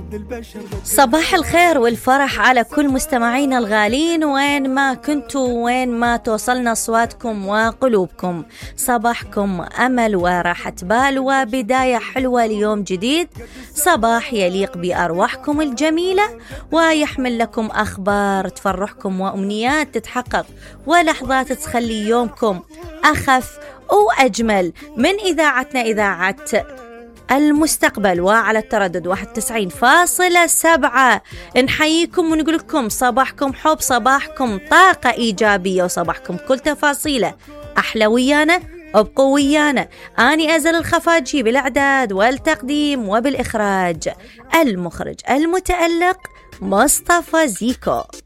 صباح الخير والفرح على كل مستمعينا الغالين، وين ما كنتوا وين ما توصلنا أصواتكم وقلوبكم. صباحكم أمل وراحة بال وبداية حلوة ليوم جديد، صباح يليق بأرواحكم الجميلة ويحمل لكم أخبار تفرحكم وأمنيات تتحقق ولحظات تخلي يومكم أخف وأجمل من إذاعتنا إذاعة المستقبل، وعلى التردد 91.7 نحييكم ونقول لكم صباحكم حب، صباحكم طاقة إيجابية، وصباحكم كل تفاصيله أحلى ويانا ابقوا ويانا. أني أزل الخفاجي بالإعداد والتقديم وبالإخراج، المخرج المتألق مصطفى زيكو.